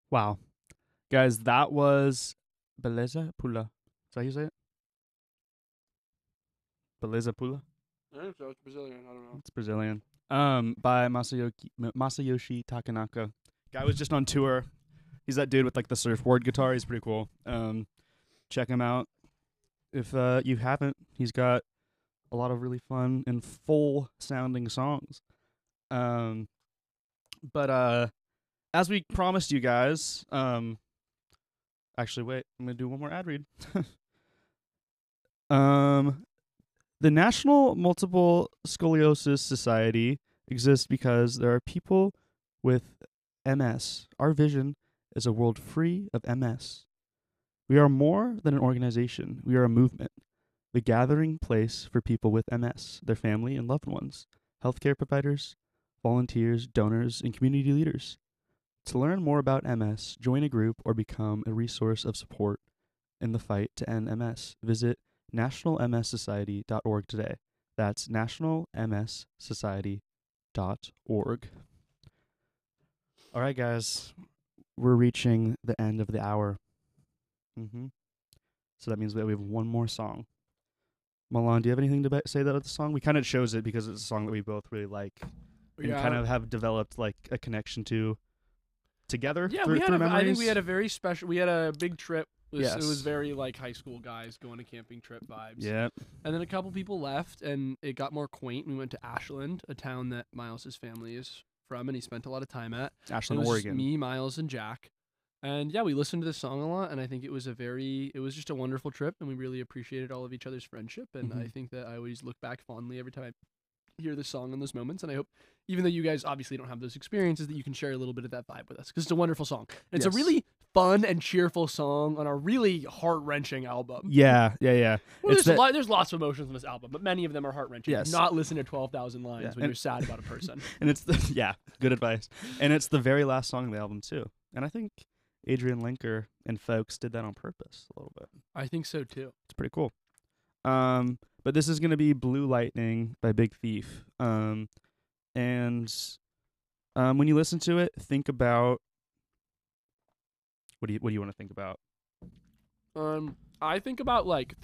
Wow. Guys, that was Beleza Pula. Is that how you say it? Beleza Pula? I think so. It's Brazilian. I don't know. It's Brazilian. By Masayoshi Takanaka. Guy was just on tour. He's that dude with like the surfboard guitar. He's pretty cool. Check him out if you haven't. He's got a lot of really fun and full sounding songs. But as we promised you guys, actually wait, I'm gonna do one more ad read. The National Multiple Scoliosis Society exists because there are people with MS. Our vision is a world free of MS. We are more than an organization. We are a movement, the gathering place for people with MS, their family and loved ones, healthcare providers, volunteers, donors, and community leaders. To learn more about MS, join a group, or become a resource of support in the fight to end MS, visit nationalmssociety.org today. That's nationalmssociety.org. All right, guys, we're reaching the end of the hour. So that means that we have one more song. Milan, do you have anything to say about the song? We kind of chose it because it's a song that we both really like and kind of have developed like a connection to together. Yeah, through memories. I think we had a very special. We had a big trip. Yes. It was very like high school guys going to camping trip vibes. Yeah. And then a couple people left, and it got more quaint. We went to Ashland, a town that Miles's family is from, and he spent a lot of time at. Ashland, it was Oregon. Just me, Miles, and Jack. And yeah, we listened to this song a lot, and I think it was just a wonderful trip, and we really appreciated all of each other's friendship. And I think that I always look back fondly every time I hear this song in those moments. And I hope, even though you guys obviously don't have those experiences, that you can share a little bit of that vibe with us, because it's a wonderful song. And it's a really fun and cheerful song on a really heart-wrenching album. Yeah. Well, there's lots of emotions on this album, but many of them are heart-wrenching. Yes. Do not listen to 12,000 lines when you're sad about a person. And it's good advice. And it's the very last song of the album too. And I think Adrian Lenker and folks did that on purpose a little bit. I think so too. It's pretty cool. But this is gonna be Blue Lightning by Big Thief. And when you listen to it, think about what do you want to think about? I think about like